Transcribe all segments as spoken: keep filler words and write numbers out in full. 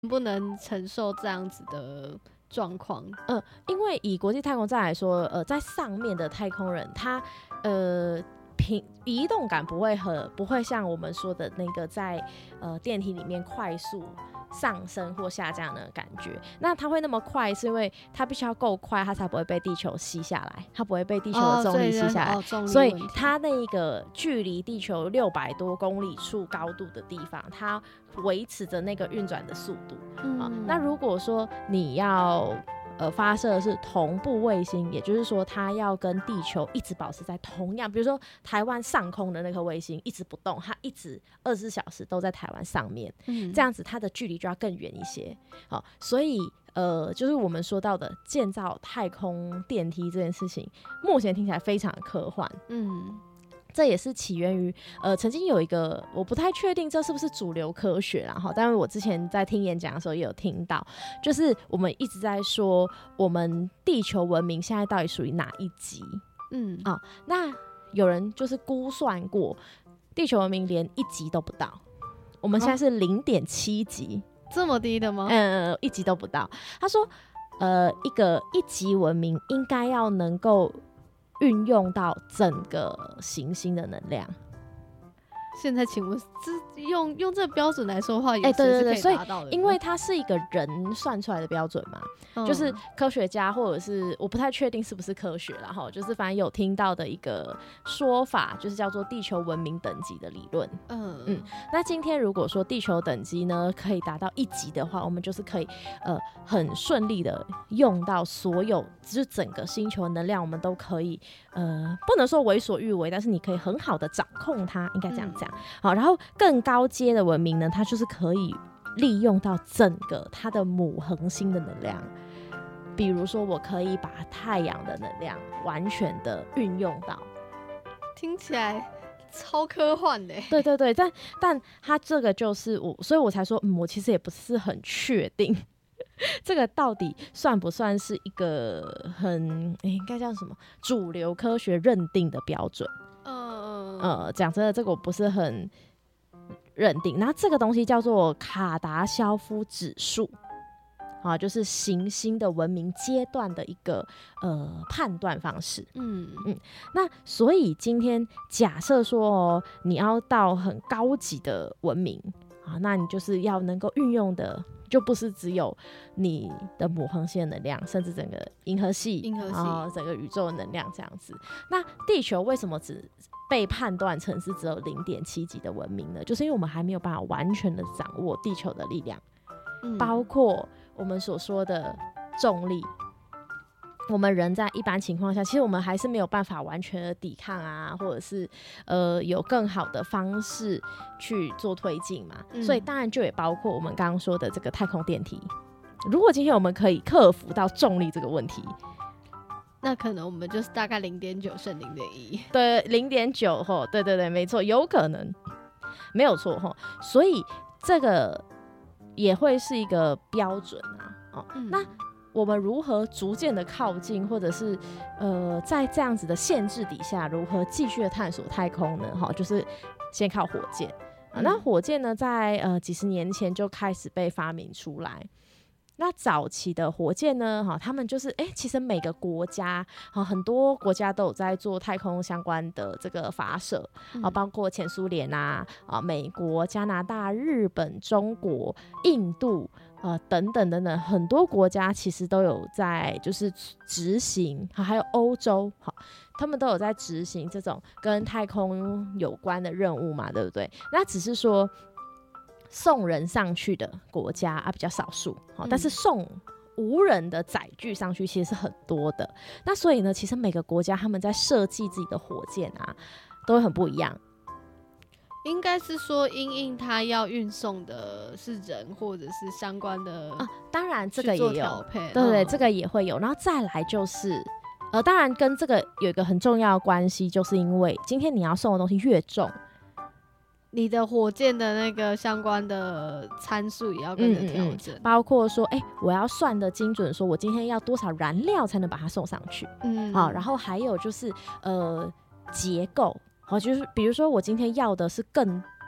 不能承受这样子的状况？ 呃，因为以国际太空站来说，呃，在上面的太空人，他呃平移动感不会很不会像我们说的那个在呃电梯里面快速上升或下降的感觉。那它会那么快，是因为它必须要够快，它才不会被地球吸下来，它不会被地球的重力吸下来。 哦所以, 所以它那个距离地球六百多公里处高度的地方，它维持着那个运转的速度。嗯啊、那如果说你要呃，发射的是同步卫星，也就是说它要跟地球一直保持在同样，比如说台湾上空的那颗卫星一直不动，它一直二十四小时都在台湾上面、嗯、这样子它的距离就要更远一些。好，所以呃，就是我们说到的建造太空电梯这件事情，目前听起来非常的科幻。嗯，这也是起源于呃，曾经有一个我不太确定这是不是主流科学啦哈，但是我之前在听演讲的时候也有听到，就是我们一直在说我们地球文明现在到底属于哪一级？嗯啊、哦，那有人就是估算过，地球文明连一级都不到，我们现在是零点七级、 哦，这么低的吗？ 嗯，一级都不到。他说，呃，一个一级文明应该要能够运用到整个行星的能量。 现在请问，这用用这个标准来说的话，也是可以达到的。 所以因为它是一个人算出来的标准嘛、嗯，就是科学家或者是我不太确定是不是科学啦齁，就是反正有听到的一个说法，就是叫做地球文明等级的理论。嗯嗯，那今天如果说地球等级呢可以达到一级的话，我们就是可以呃很顺利的用到所有，就是整个星球的能量，我们都可以呃不能说为所欲为，但是你可以很好的掌控它，应该这样讲。嗯好，然后更高阶的文明呢，它就是可以利用到整个它的母恒星的能量。比如说，我可以把太阳的能量完全的运用到， 听起来超科幻的。 对对对，但但它这个就是我，所以我才说，嗯，我其实也不是很确定。这个到底算不算是一个很、欸、应该叫什么主流科学认定的标准？呃，讲真的，这个我不是很认定。那这个东西叫做卡达肖夫指数，啊，就是行星的文明阶段的一个呃判断方式。嗯嗯。那所以今天假设说哦，你要到很高级的文明啊，那你就是要能够运用的，就不是只有你的母恒星的能量，甚至整个银河系， 银河系， 然后整个宇宙的能量这样子。那地球为什么只被判断成是只有 零点七 级的文明呢？就是因为我们还没有办法完全的掌握地球的力量、嗯、包括我们所说的重力。我们人在一般情况下，其实我们还是没有办法完全的抵抗啊，或者是呃有更好的方式去做推进嘛、嗯、所以当然就也包括我们刚刚说的这个太空电梯。如果今天我们可以克服到重力这个问题， 那可能我们就是大概零点九剩零点一， 对，零点九吼，对对对，没错，有可能，没有错吼，所以这个也会是一个标准啊。哦，嗯、那我们如何逐渐的靠近，或者是呃，在这样子的限制底下，如何继续的探索太空呢？哈，就是先靠火箭。啊、那火箭呢，在呃几十年前就开始被发明出来。那早期的火箭呢，哈，他们就是，哎、欸，其实每个国家，啊，很多国家都有在做太空相关的这个发射，啊，包括前苏联啊，啊，美国、加拿大、日本、中国、印度，呃，等等等等，很多国家其实都有在就是执行，还有欧洲，好，他们都有在执行这种跟太空有关的任务嘛，对不对？那只是说，送人上去的国家啊比较少数、嗯，但是送无人的载具上去其实是很多的。那所以呢，其实每个国家他们在设计自己的火箭啊，都会很不一样。 应该是说，因应它要运送的是人或者是相关的啊，当然这个也有， 对对对，这个也会有。然后再来就是，呃，当然跟这个有一个很重要的关系，就是因为今天你要送的东西越重。 你的火箭的那个相关的参数也要跟着调整、嗯嗯， 包括说，哎、欸，我要算的精准，说我今天要多少燃料才能把它送上去，嗯，好，然后还有就是呃结构，好，就是比如说我今天要的是更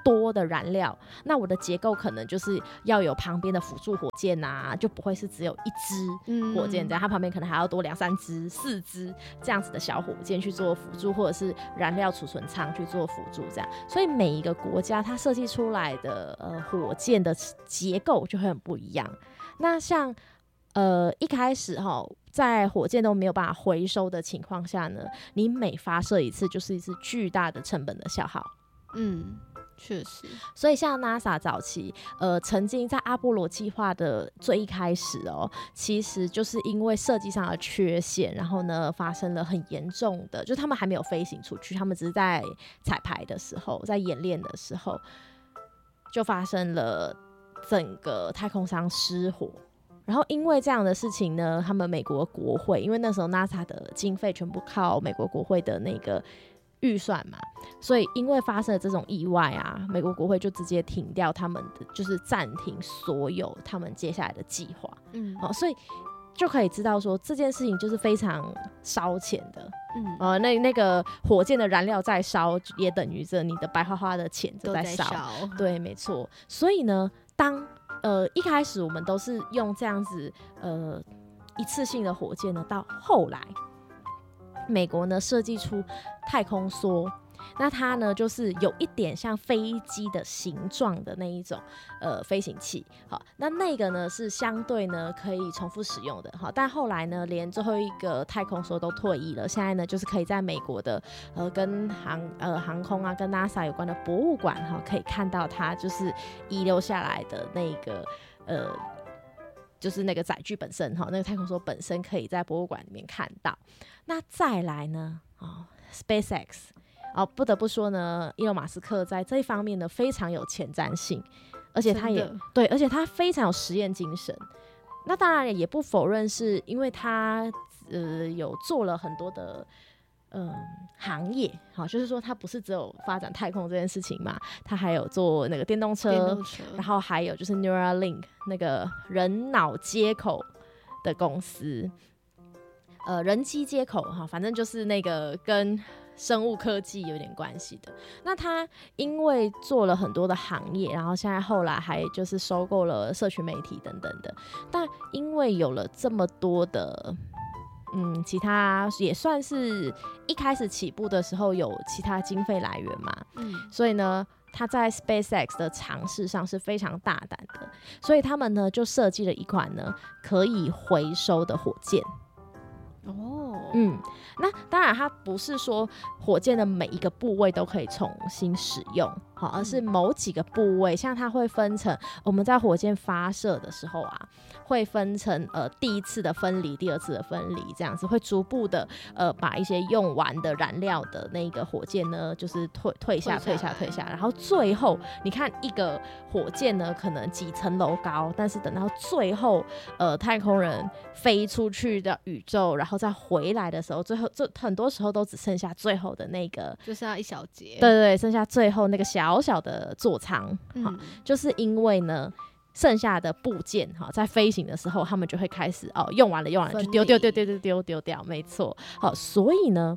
多的燃料，那我的结构可能就是要有旁边的辅助火箭啊，就不会是只有一支火箭这样，它旁边可能还要多两三支、四支这样子的小火箭去做辅助，或者是燃料储存舱去做辅助这样。所以每一个国家它设计出来的呃火箭的结构就会很不一样。那像呃一开始哈，在火箭都没有办法回收的情况下呢，你每发射一次就是一次巨大的成本的消耗。 嗯，确实。 所以像 NASA 早期呃曾经在阿波罗计划的最一开始哦，其实就是因为设计上的缺陷，然后呢发生了很严重的，就他们还没有飞行出去，他们只是在彩排的时候，在演练的时候就发生了整个太空舱失火。然后因为这样的事情呢，他们美国国会，因为那时候 NASA 的经费全部靠美国国会的那个预算嘛，所以因为发生了这种意外啊，美国国会就直接停掉他们的，就是暂停所有他们接下来的计划。嗯、哦，所以就可以知道说这件事情就是非常烧钱的。嗯，呃，那那个火箭的燃料在烧，也等于着你的白花花的钱就在烧。对，没错。所以呢，当呃一开始我们都是用这样子呃一次性的火箭呢，到后来美国呢设计出太空梭，那它呢就是有一点像飞机的形状的那一种呃飞行器。好，那那个呢是相对呢可以重复使用的。好，但后来呢连最后一个太空梭都退役了，现在呢就是可以在美国的呃跟航呃航空啊跟 NASA 有关的博物馆哈，可以看到它就是遗留下来的那个呃。就是那个载具本身哈，那个太空梭本身可以在博物馆里面看到。那再来呢，哦 ，SpaceX 哦，不得不说呢，伊隆马斯克在这一方面呢非常有前瞻性，而且他也对，而且他非常有实验精神。那当然也不否认，是因为他呃有做了很多的。嗯，行业好，就是说它不是只有发展太空这件事情嘛，它还有做那个电动车， 电动车然后还有就是 Neuralink 那个人脑接口的公司，呃，人机接口哈，反正就是那个跟生物科技有点关系的。那他因为做了很多的行业，然后现在后来还就是收购了社群媒体等等的，但因为有了这么多的。嗯，其他也算是一开始起步的时候有其他经费来源嘛，嗯，所以呢，他在 SpaceX 的尝试上是非常大胆的，所以他们呢就设计了一款呢可以回收的火箭。哦，嗯，那当然，它不是说火箭的每一个部位都可以重新使用，好，而是某几个部位，像它会分成我们在火箭发射的时候啊，会分成呃第一次的分离，第二次的分离，这样子会逐步的呃把一些用完的燃料的那个火箭呢，就是退退下退下退下，然后最后你看一个火箭呢，可能几层楼高，但是等到最后呃太空人飞出去的宇宙，然后再回来的时候，最后这很多时候都只剩下最后的那个， 就剩下一小节， 对对对，剩下最后那个小小的座舱，嗯，就是因为呢。剩下的部件哈，在飞行的时候，他们就会开始哦，用完了，用完了就丢丢丢丢丢丢丢掉，没错。好，所以呢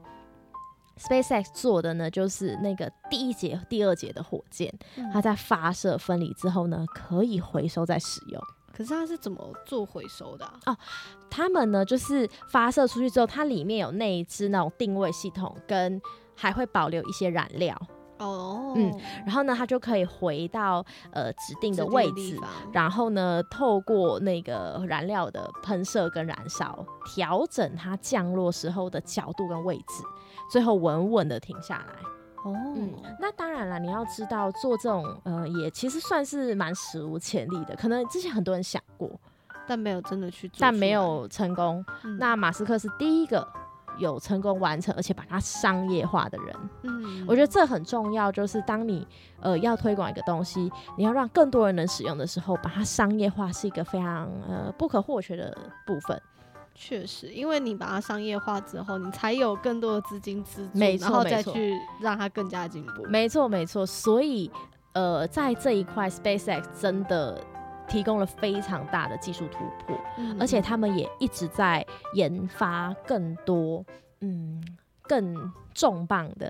，SpaceX 做的呢，就是那个第一节、第二节的火箭，嗯、它在发射分离之后呢，可以回收再使用。 可是它是怎么做回收的啊？ 哦，他们呢，就是发射出去之后，它里面有那一支那种定位系统，跟还会保留一些燃料。哦，嗯，然后呢，它就可以回到呃指定的位置，然后呢，透过那个燃料的喷射跟燃烧，调整它降落时候的角度跟位置，最后稳稳的停下来。哦，嗯，那当然了，你要知道做这种呃，也其实算是蛮史无前例的，可能之前很多人想过， 但没有真的去做， 但没有成功。嗯、那马斯克是第一个。有成功完成，而且把它商业化的人，嗯，我觉得这很重要。就是当你呃要推广一个东西，你要让更多人能使用的时候，把它商业化是一个非常呃不可或缺的部分。 确实，因为你把它商业化之后，你才有更多的资金资助， 没错， 然后再去让它更加进步。 没错，没错。所以呃，在这一块 ，SpaceX 真的。提供了非常大的技术突破，嗯、而且他们也一直在研发更多，嗯，更重磅的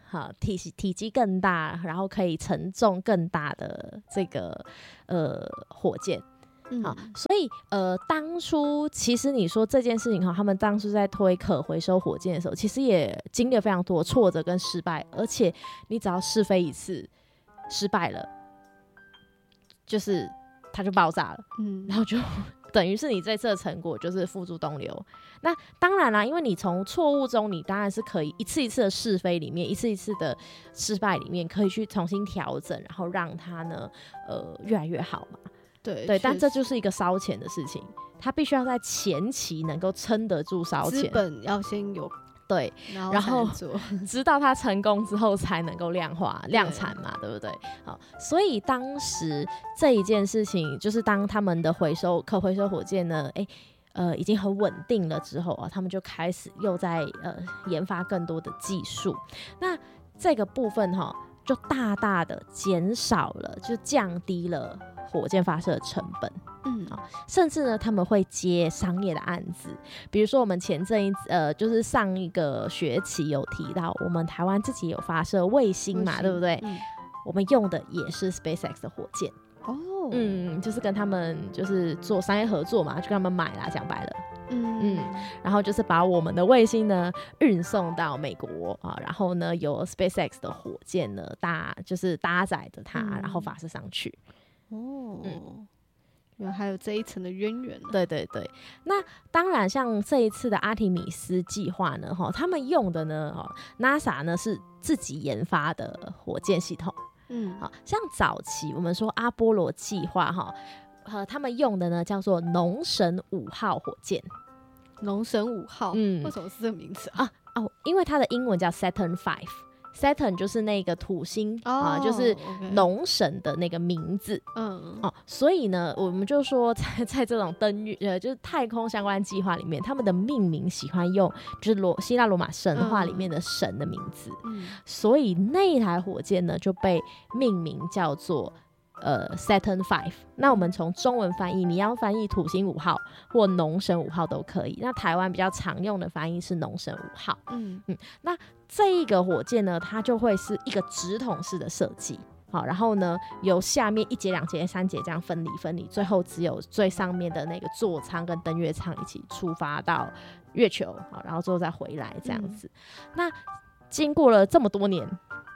哈体体积更大，然后可以承重更大的这个呃火箭。 嗯、 好，所以呃，当初其实你说这件事情哈，他们当初在推可回收火箭的时候，其实也经历了非常多挫折跟失败，而且你只要试飞一次失败了，就是它就爆炸了，嗯，然后就等于是你这次的成果就是付诸东流。那当然啦，因为你从错误中，你当然是可以一次一次的试飞里面，一次一次的失败里面，可以去重新调整，然后让它呢，呃，越来越好嘛。 对对，但这就是一个烧钱的事情，它必须要在前期能够撑得住烧钱， 资本要先有， 对，然后直到它成功之后才能够量化量产嘛， 对, 对不对？好，所以当时这一件事情，就是当他们的回收可回收火箭呢，哎，呃，已经很稳定了之后啊，他们就开始又在呃研发更多的技术，那这个部分哈，就大大的减少了，就降低了火箭发射的成本，嗯，甚至呢，他们会接商业的案子，比如说我们前阵一呃，就是上一个学期有提到，我们台湾自己有发射卫星嘛，对不对？嗯、我们用的也是 SpaceX 的火箭，哦，嗯，就是跟他们就是做商业合作嘛，就跟他们买啦，讲白了。嗯嗯，然后就是把我们的卫星呢运送到美国啊，然后呢由 SpaceX 的火箭呢搭就是搭载着它，嗯、然后发射上去。 哦，嗯，原来还有这一层的渊源，啊。 对对对，那当然，像这一次的阿提米斯计划呢，哈，他们用的呢，哈 ，NASA 呢是自己研发的火箭系统。嗯，好像早期我们说阿波罗计划，哈，呃，他们用的呢叫做农神五号火箭。 农神五号，嗯，为什么是这个名字啊？ 啊哦，因为它的英文叫 Saturn five。Saturn 就是那个土星、oh, 啊，就是农神的那个名字，嗯哦，所以呢，我们就说在在这种登月呃，就是太空相关计划里面，他们的命名喜欢用就是罗希腊罗马神话里面的神的名字，嗯，所以那一台火箭呢就被命名叫做呃 Saturn five。那我们从中文翻译，你要翻译土星五号或农神五号都可以。那台湾比较常用的翻译是农神五号，嗯嗯，那。这一个火箭呢，它就会是一个直筒式的设计，好，然后呢，由下面一节、两节、三节这样分离分离，最后只有最上面的那个座舱跟登月舱一起出发到月球，好，然后最后再回来这样子。嗯、那经过了这么多年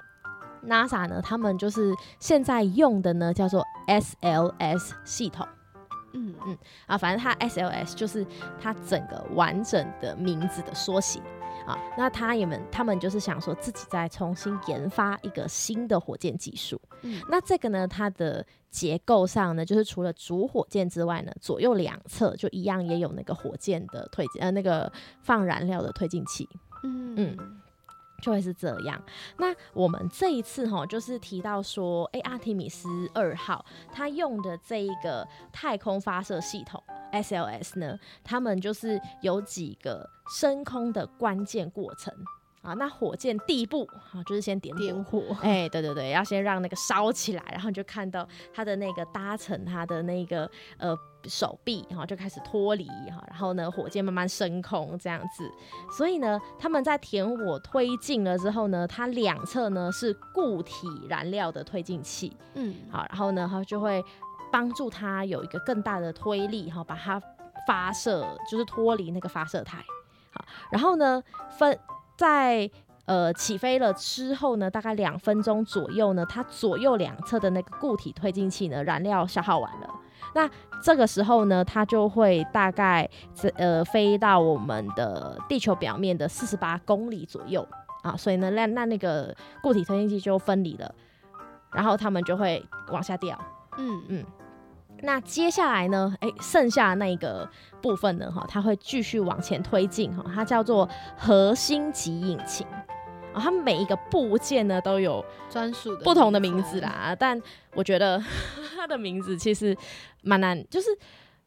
，NASA 呢，他们就是现在用的呢叫做 S L S 系统。嗯嗯啊，反正它 S L S 就是它整个完整的名字的缩写。啊，那他也们他们就是想说自己再重新研发一个新的火箭技术。嗯，那这个呢，它的结构上呢，就是除了主火箭之外呢，左右两侧就一样也有那个火箭的推呃那个放燃料的推进器。嗯嗯。就会是这样。那我们这一次哈，就是提到说，哎、欸，阿提米斯二号它用的这一个太空发射系统 S L S 呢，他们就是有几个升空的关键过程啊。那火箭第一步啊，就是先点火， 点火， 哎、欸，对对对，要先让那个烧起来，然后你就看到它的那个搭乘它的那个呃。手臂哈就开始脱离哈，然后呢，火箭慢慢升空这样子。所以呢，他们在点火推进了之后呢，它两侧呢是固体燃料的推进器，嗯，好，然后呢，它就会帮助它有一个更大的推力哈，把它发射，就是脱离那个发射台。好，然后呢，分在呃起飞了之后呢，大概两分钟左右呢，它左右两侧的那个固体推进器呢，燃料消耗完了。那这个时候呢，它就会大概呃飞到我们的地球表面的四十八公里左右啊，所以呢，那那那个固体推进器就分离了，然后它们就会往下掉。嗯嗯。那接下来呢，哎、欸，剩下那个部分呢，哈，它会继续往前推进，哈，它叫做核心级引擎。啊，它每一个部件呢都有专属的不同的名字啦，但我觉得它的名字其实蛮难，就是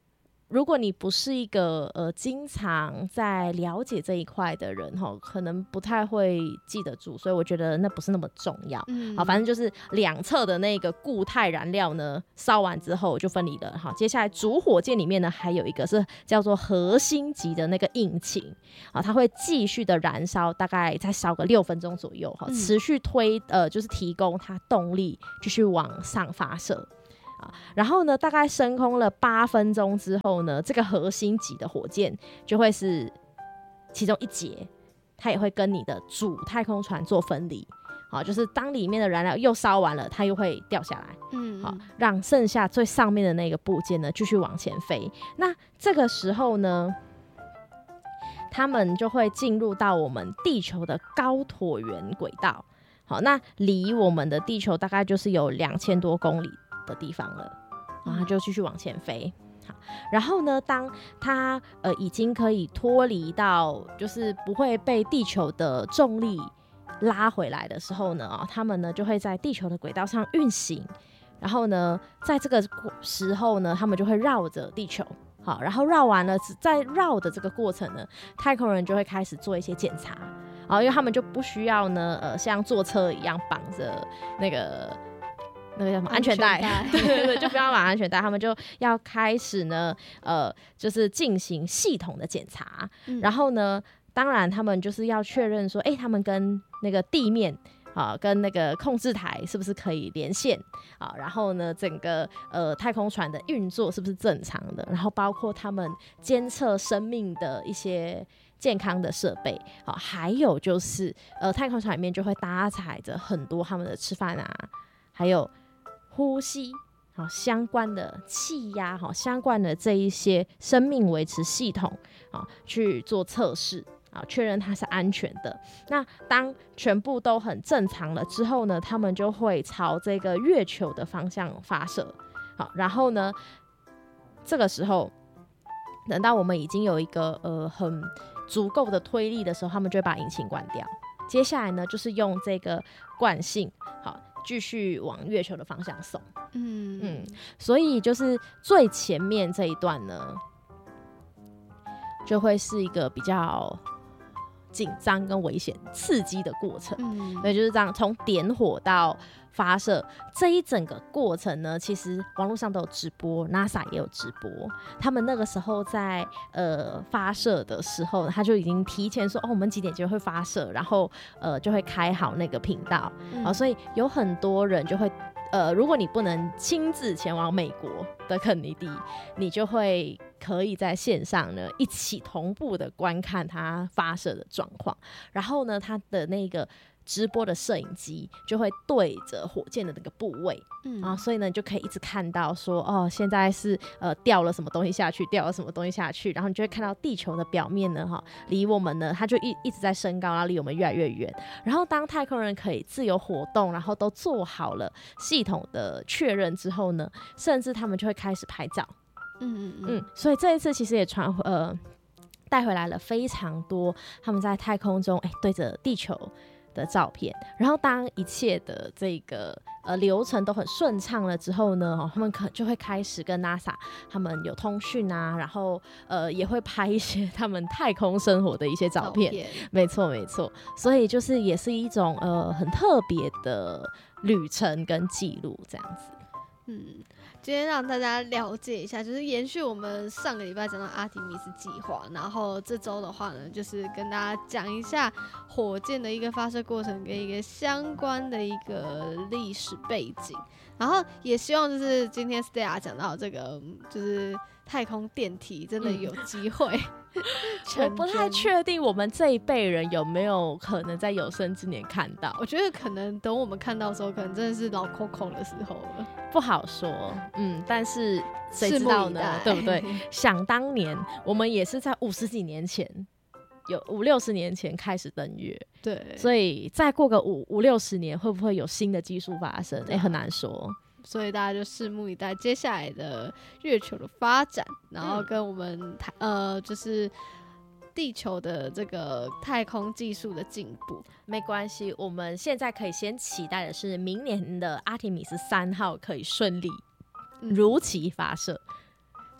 如果你不是一个呃经常在了解这一块的人哈，可能不太会记得住，所以我觉得那不是那么重要。嗯，好，反正就是两侧的那个固态燃料呢烧完之后就分离了。好，接下来主火箭里面呢还有一个是叫做核心级的那个引擎，啊，它会继续的燃烧，大概再烧个六分钟左右，哈，持续推呃就是提供它动力继续往上发射。然后呢，大概升空了八分钟之后呢，这个核心级的火箭就会是其中一节，它也会跟你的主太空船做分离。好，就是当里面的燃料又烧完了，它又会掉下来，嗯，好，让剩下最上面的那个部件呢继续往前飞。那这个时候呢，他们就会进入到我们地球的高椭圆轨道。好，那离我们的地球大概就是有两千多公里的地方了，然后它就继续往前飞。好，然后呢，当它呃已经可以脱离到就是不会被地球的重力拉回来的时候呢，哦，他们呢就会在地球的轨道上运行。然后呢，在这个时候呢，他们就会绕着地球。好，然后绕完了，在绕的这个过程呢，太空人就会开始做一些检查。好，因为他们就不需要呢，呃，像坐车一样绑着那个。那个叫什么安全带？对对对，就不要绑安全带，他们就要开始呢，呃，就是进行系统的检查。嗯、然后呢，当然他们就是要确认说，哎、欸，他们跟那个地面啊，跟那个控制台是不是可以连线啊？然后呢，整个呃太空船的运作是不是正常的？然后包括他们监测生命的一些健康的设备，啊，还有就是呃太空船里面就会搭载着很多他们的吃饭啊，还有呼吸好相关的气压好相关的这一些生命维持系统啊去做测试啊，确认它是安全的。那当全部都很正常了之后呢，他们就会朝这个月球的方向发射。好，然后呢，这个时候等到我们已经有一个呃很足够的推力的时候，他们就会把引擎关掉。接下来呢，就是用这个惯性好。继续往月球的方向送，嗯嗯，所以就是最前面这一段呢，就会是一个比较紧张跟危险、刺激的过程。嗯，所以就是这样，从点火到发射这一整个过程呢，其实网络上都有直播 ，NASA 也有直播。他们那个时候在呃发射的时候，他就已经提前说，哦，我们几点就会发射，然后呃就会开好那个频道。嗯，啊，所以有很多人就会呃，如果你不能亲自前往美国的肯尼迪，你就会可以在线上呢一起同步的观看它发射的状况。然后呢，它的那个直播的摄影机就会对着火箭的那个部位，嗯，啊，所以呢，你就可以一直看到说，哦，现在是呃掉了什么东西下去，掉了什么东西下去，然后你就会看到地球的表面呢，哈，离我们呢，它就一一直在升高，然后离我们越来越远。然后当太空人可以自由活动，然后都做好了系统的确认之后呢，甚至他们就会开始拍照，嗯嗯嗯，所以这一次其实也传呃带回来了非常多他们在太空中哎、欸、对着地球的照片。然后当一切的这个呃流程都很顺畅了之后呢，哦，他们可就会开始跟 NASA 他们有通讯啊，然后呃也会拍一些他们太空生活的一些照片。照片没错没错，所以就是也是一种呃很特别的旅程跟记录这样子。 嗯，今天让大家了解一下，就是延续我们上个礼拜讲到阿提米斯计划，然后这周的话呢，就是跟大家讲一下火箭的一个发射过程跟一个相关的一个历史背景，然后也希望就是今天 Stella 讲到这个就是太空电梯真的有机会。 我不太确定我们这一辈人有没有可能在有生之年看到， 我觉得可能等我们看到的时候，可能真的是老 Coco 的时候了， 不好说。嗯，但是谁知道呢？对不对？想当年我们也是在五十几年前，有五六十年前开始登月，对，所以再过个五五六十年，会不会有新的技术发生？哎、欸，很难说。 所以大家就拭目以待接下来的月球的发展，然后跟我们台、嗯、呃就是地球的这个太空技术的进步。 没关系，我们现在可以先期待的是明年的阿提米斯三号可以顺利如期发射。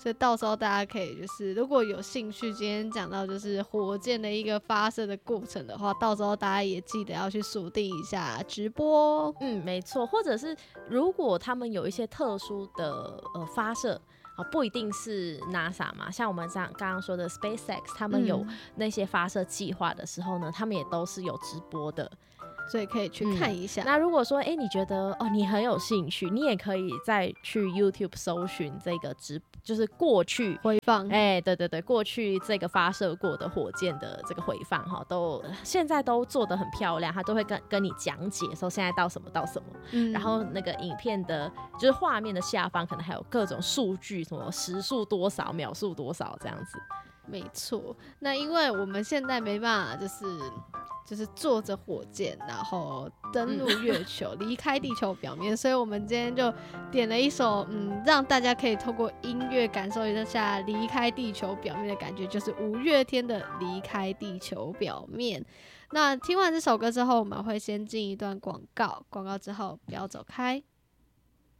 所以到时候大家可以就是如果有兴趣，今天讲到就是火箭的一个发射的过程的话，到时候大家也记得要去锁定一下直播。 嗯，没错，或者是如果他们有一些特殊的呃发射。哦、不一定是 NASA 嘛，像我们刚刚说的 SpaceX， 他们有那些发射计划的时候呢、嗯，他们也都是有直播的， 所以可以去看一下。 嗯、那如果说，哎、欸，你觉得哦，你很有兴趣，你也可以再去 YouTube 搜寻这个直，就是过去回放， 哎、欸，对对对，过去这个发射过的火箭的这个回放哈，都现在都做得很漂亮，他都会跟跟你讲解说现在到什么到什么、嗯，然后那个影片的，就是画面的下方可能还有各种数据，什么时速多少、秒速多少这样子。 没错，那因为我们现在没办法，就是就是坐着火箭，然后登陆月球，离、嗯、开地球表面，所以我们今天就点了一首，嗯，让大家可以透过音乐感受一下离开地球表面的感觉，就是五月天的《离开地球表面》。那听完这首歌之后，我们会先进一段广告，广告之后不要走开。